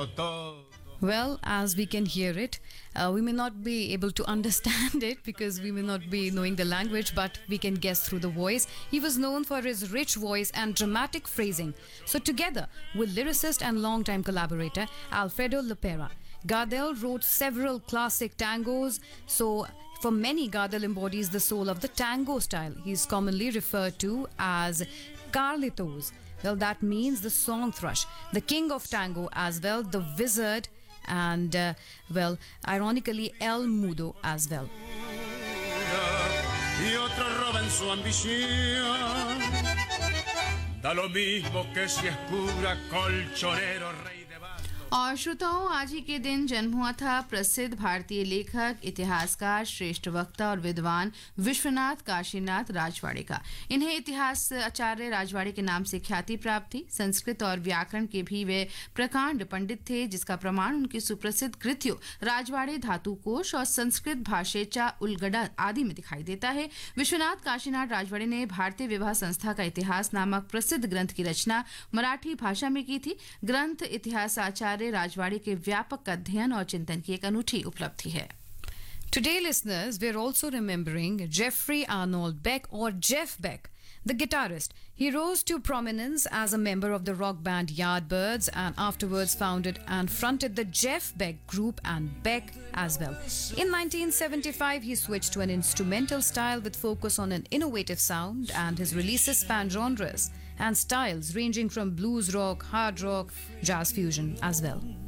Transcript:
todo, todo. Well, as we can hear it, we may not be able to understand it because we may not be knowing the language, but we can guess through the voice. He was known for his rich voice and dramatic phrasing. So, together with lyricist and longtime collaborator Alfredo Lopera, Gardel wrote several classic tangos. So, for many, Gardel embodies the soul of the tango style. He is commonly referred to as Carlitos. Well, that means the song thrush, the king of tango as well, the wizard, and well, ironically, El Mudo as well. Y otro roban su ambición. Da lo mismo que si es cura, colchonero, rey de bar. और श्रोताओं, आज ही के दिन जन्म हुआ था प्रसिद्ध भारतीय लेखक, इतिहासकार, श्रेष्ठ वक्ता और विद्वान विश्वनाथ काशीनाथ राजवाड़े का। इन्हें इतिहास आचार्य राजवाड़े के नाम से ख्याति प्राप्त थी। संस्कृत और व्याकरण के भी वे प्रकांड पंडित थे, जिसका प्रमाण उनकी सुप्रसिद्ध कृतियों राजवाड़े धातु कोश और संस्कृत भाषेचा उलगड़ा आदि में दिखाई देता है। विश्वनाथ काशीनाथ राजवाड़े ने भारतीय विवाह संस्था का इतिहास नामक प्रसिद्ध ग्रंथ की रचना मराठी भाषा में की थी। ग्रंथ इतिहास आचार्य राजवाड़े के व्यापक अध्ययन और चिंतन की एक अनूठी उपलब्धि है। Today, listeners, we're also remembering Jeffrey Arnold Beck, or Jeff Beck, the guitarist. He rose to prominence as a member of the rock band Yardbirds and afterwards founded and fronted the Jeff Beck Group and Beck as well. In 1975, he switched to an instrumental style with focus on an innovative sound, and his releases span genres and styles ranging from blues rock, hard rock, jazz fusion as well.